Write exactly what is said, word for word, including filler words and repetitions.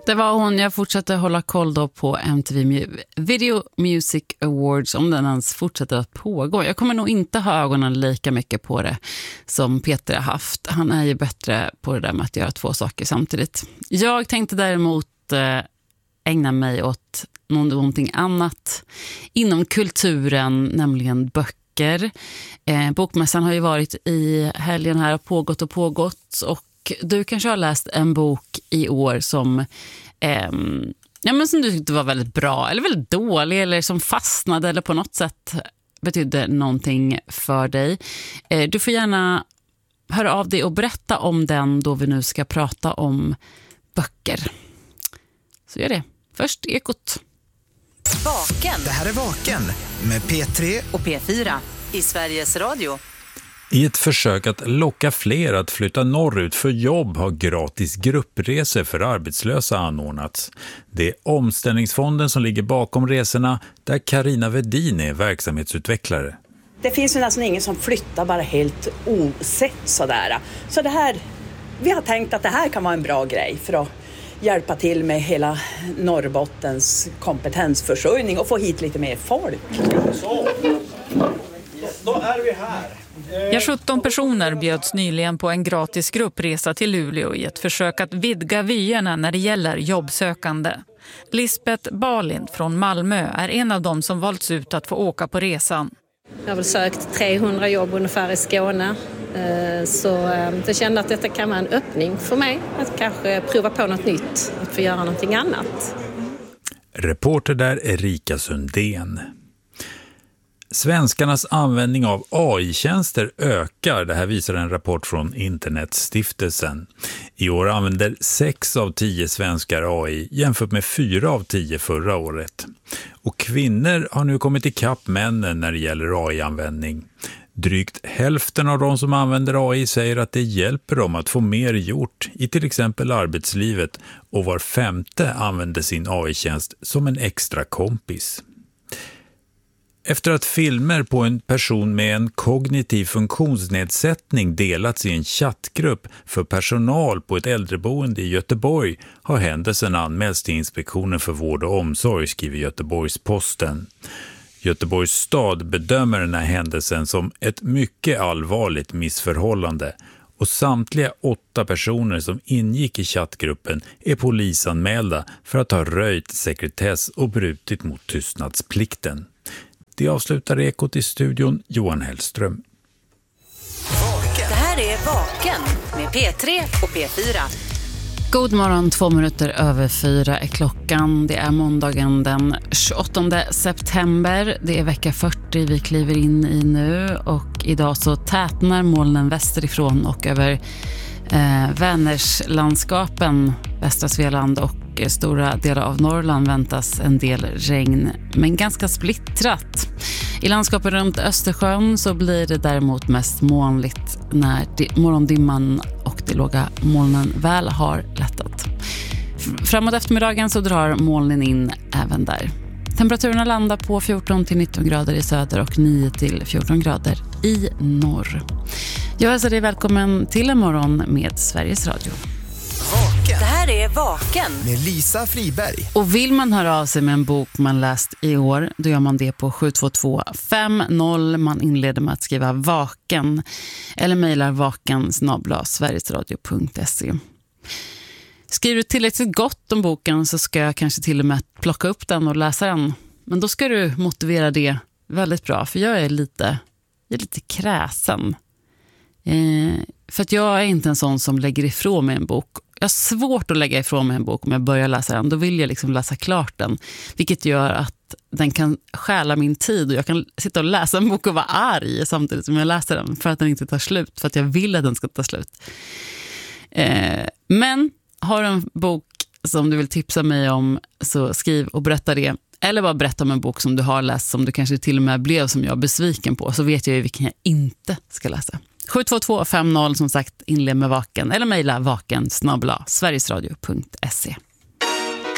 Det var hon. Jag fortsatte hålla koll då på M T V Video Music Awards, om den ens fortsätter att pågå. Jag kommer nog inte ha ögonen lika mycket på det som Peter har haft. Han är ju bättre på det där med att göra två saker samtidigt. Jag tänkte däremot eh, ägna mig åt någonting annat inom kulturen, nämligen böcker. Eh, bokmässan har ju varit i helgen här, pågått och pågått, och du kanske har läst en bok i år som, eh, ja, men som du tyckte var väldigt bra eller väldigt dålig, eller som fastnade eller på något sätt betydde någonting för dig. Eh, du får gärna höra av dig och berätta om den då vi nu ska prata om böcker. Så gör det. Först Ekot. Vaken. Det här är Vaken med P tre och P fyra i Sveriges Radio. I ett försök att locka fler att flytta norrut för jobb har gratis gruppresor för arbetslösa anordnats. Det är Omställningsfonden som ligger bakom resorna, där Carina Vedin är verksamhetsutvecklare. Det finns ju nästan ingen som flyttar bara helt osett sådär. Så det här, vi har tänkt att det här kan vara en bra grej för att hjälpa till med hela Norrbottens kompetensförsörjning och få hit lite mer folk. Så, då är vi här. Ja, sjutton personer bjöds nyligen på en gratis gruppresa till Luleå i ett försök att vidga vyerna när det gäller jobbsökande. Lisbeth Balint från Malmö är en av dem som valts ut att få åka på resan. Jag har väl sökt trehundra jobb ungefär i Skåne, så jag kände att detta kan vara en öppning för mig att kanske prova på något nytt, att få göra någonting annat. Reporter där Erika Sundén. Svenskarnas användning av A I-tjänster ökar, det här visar en rapport från Internetstiftelsen. I år använder sex av tio svenskar A I jämfört med fyra av tio förra året. Och kvinnor har nu kommit ikapp männen när det gäller A I-användning. Drygt hälften av de som använder A I säger att det hjälper dem att få mer gjort i till exempel arbetslivet, och var femte använder sin A I-tjänst som en extra kompis. Efter att filmer på en person med en kognitiv funktionsnedsättning delats i en chattgrupp för personal på ett äldreboende i Göteborg har händelsen anmälts till Inspektionen för vård och omsorg, skriver Göteborgs-Posten. Göteborgs stad bedömer den här händelsen som ett mycket allvarligt missförhållande, och samtliga åtta personer som ingick i chattgruppen är polisanmälda för att ha röjt sekretess och brutit mot tystnadsplikten. Det avslutar Ekot i studion, Johan Hellström. Det här är Vaken med P tre och P fyra. God morgon, två minuter över fyra är klockan. Det är måndagen den tjugoåttonde september. Det är vecka fyrtio vi kliver in i nu, och idag så tätnar molnen västerifrån och över eh, Vänerslandskapen, västra Svealand och stora delar av Norrland väntas en del regn, men ganska splittrat. I landskapet runt Östersjön så blir det däremot mest molnigt när morgondimman och de låga molnen väl har lättat. Framåt eftermiddagen så drar molnen in även där. Temperaturerna landar på fjorton till nitton grader i söder och nio till fjorton grader i norr. Jag hälsar dig välkommen till en morgon med Sveriges Radio. Vaken. Det här är Vaken med Lisa Friberg. Och vill man höra av sig med en bok man läst i år, då gör man det på sju två två fem noll. Man inleder med att skriva Vaken eller mejlar vaken snabel-a sverigesradio punkt se. Skriver du tillräckligt gott om boken så ska jag kanske till och med plocka upp den och läsa den. Men då ska du motivera det väldigt bra, för jag är lite, jag är lite kräsen. Eh, för att jag är inte en sån som lägger ifrån mig en bok. Jag har svårt att lägga ifrån mig en bok om jag börjar läsa den. Då vill jag liksom läsa klart den. Vilket gör att den kan stjäla min tid. Och jag kan sitta och läsa en bok och vara arg samtidigt som jag läser den. För att den inte tar slut. För att jag vill att den ska ta slut. Eh, men har du en bok som du vill tipsa mig om, så skriv och berätta det. Eller bara berätta om en bok som du har läst, som du kanske till och med blev som jag besviken på. Så vet jag ju vilken jag inte ska läsa. sju två två fem noll som sagt, inled med Vaken eller mejla vaken snabel-a sverigesradio punkt se.